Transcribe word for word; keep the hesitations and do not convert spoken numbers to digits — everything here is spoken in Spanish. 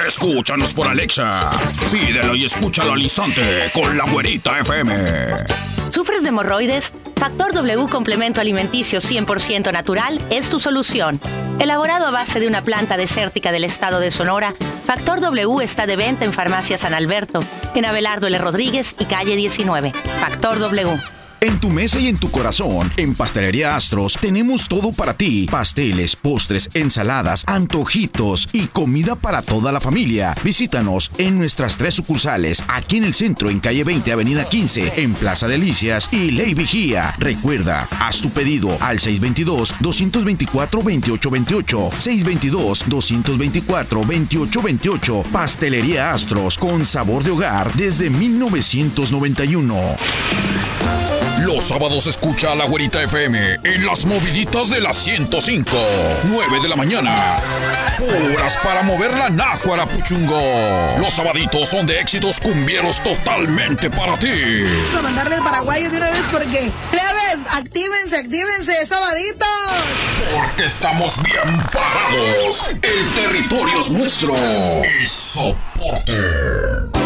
Escúchanos por Alexa. Pídelo y escúchalo al instante con la Güerita F M. ¿Sufres de hemorroides? Factor W Complemento Alimenticio cien por ciento natural es tu solución. Elaborado a base de una planta desértica del estado de Sonora, Factor W está de venta en Farmacia San Alberto, en Abelardo L. Rodríguez y calle diecinueve. Factor W. En tu mesa y en tu corazón, en Pastelería Astros, tenemos todo para ti. Pasteles, postres, ensaladas, antojitos y comida para toda la familia. Visítanos en nuestras tres sucursales, aquí en el centro, en calle veinte, avenida quince, en Plaza Delicias y Ley Vigía. Recuerda, haz tu pedido al seis dos dos, dos dos cuatro, dos ocho dos ocho, seis dos dos, dos dos cuatro, dos ocho dos ocho. Pastelería Astros, con sabor de hogar desde mil novecientos noventa y uno. Los sábados escucha a la Güerita F M en las moviditas de la ciento cinco. nueve de la mañana. Horas para mover la nácuara, puchungo. Los sabaditos son de éxitos cumbieros totalmente para ti. Para mandarle el paraguayo de una vez porque... ¡Plebes! ¡Actívense, actívense, sabaditos! Porque estamos bien parados. El territorio es nuestro. Y soporte.